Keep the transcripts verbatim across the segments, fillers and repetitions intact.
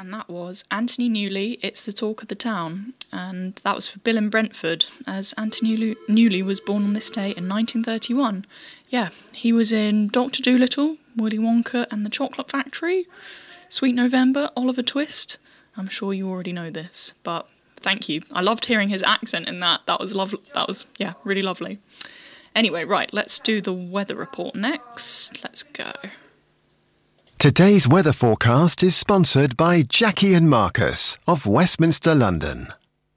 And that was Anthony Newley, It's the Talk of the Town. And that was for Bill in Brentford, as Anthony Newley was born on this day in nineteen thirty-one. Yeah, he was in Doctor Dolittle, Willy Wonka and the Chocolate Factory, Sweet November, Oliver Twist. I'm sure you already know this, but thank you. I loved hearing his accent in that. That was lovely. That was, yeah, really lovely. Anyway, right, let's do the weather report next. Let's go. Today's weather forecast is sponsored by Jackie and Marcus of Westminster, London.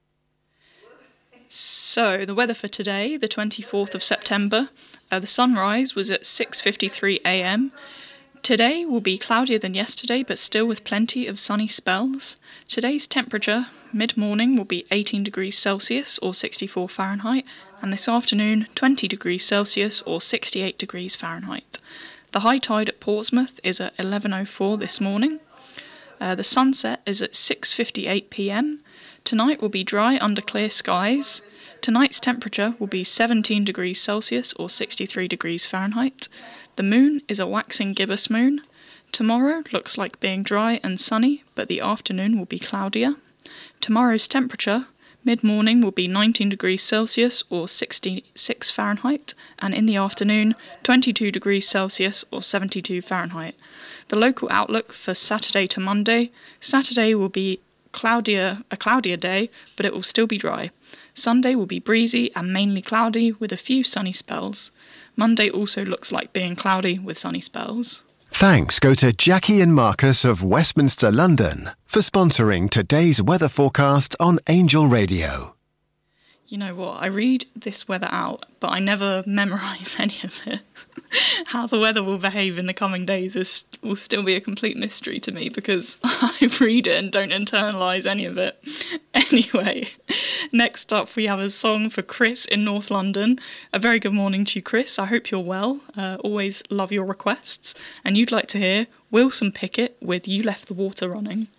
So, the weather for today, the twenty-fourth of September, uh, the sunrise was at six fifty-three a m. Today will be cloudier than yesterday, but still with plenty of sunny spells. Today's temperature, mid-morning, will be eighteen degrees Celsius or sixty-four Fahrenheit, and this afternoon, twenty degrees Celsius or sixty-eight degrees Fahrenheit. The high tide at Portsmouth is at eleven oh four this morning. Uh, the sunset is at six fifty-eight p m. Tonight will be dry under clear skies. Tonight's temperature will be seventeen degrees Celsius or sixty-three degrees Fahrenheit. The moon is a waxing gibbous moon. Tomorrow looks like being dry and sunny, but the afternoon will be cloudier. Tomorrow's temperature, mid-morning, will be nineteen degrees Celsius or sixty-six Fahrenheit, and in the afternoon, twenty-two degrees Celsius or seventy-two Fahrenheit. The local outlook for Saturday to Monday: Saturday will be cloudier, a cloudier day, but it will still be dry. Sunday will be breezy and mainly cloudy with a few sunny spells. Monday also looks like being cloudy with sunny spells. Thanks go to Jackie and Marcus of Westminster, London for sponsoring today's weather forecast on Angel Radio. You know what, I read this weather out, but I never memorise any of it. How the weather will behave in the coming days is, will still be a complete mystery to me because I read it and don't internalise any of it. Anyway, next up we have a song for Chris in North London. A very good morning to you, Chris. I hope you're well. Uh, always love your requests. And you'd like to hear Wilson Pickett with You Left the Water Running.